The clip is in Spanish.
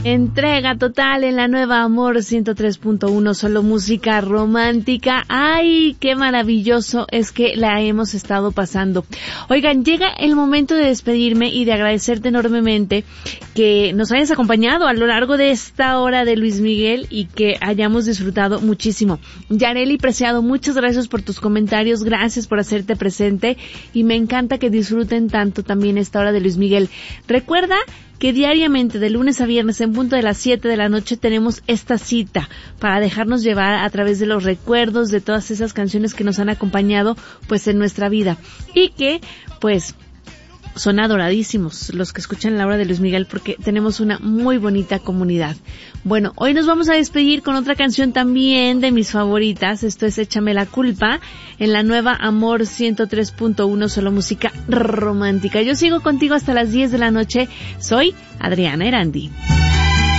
Entrega total en la nueva Amor 103.1, solo música romántica. ¡Ay, qué maravilloso es que la hemos estado pasando! Oigan, llega el momento de despedirme y de agradecerte enormemente que nos hayas acompañado a lo largo de esta hora de Luis Miguel y que hayamos disfrutado muchísimo. Yareli Preciado, muchas gracias por tus comentarios, gracias por hacerte presente y me encanta que disfruten tanto también esta hora de Luis Miguel. Recuerda que diariamente, de lunes a viernes, en punto de las 7 de la noche, tenemos esta cita para dejarnos llevar a través de los recuerdos de todas esas canciones que nos han acompañado, pues, en nuestra vida. Y que, pues, son adoradísimos los que escuchan la hora de Luis Miguel porque tenemos una muy bonita comunidad. Bueno, hoy nos vamos a despedir con otra canción también de mis favoritas. Esto es Échame la culpa en la nueva Amor 103.1, solo música romántica. Yo sigo contigo hasta las 10 de la noche. Soy Adriana Erandi.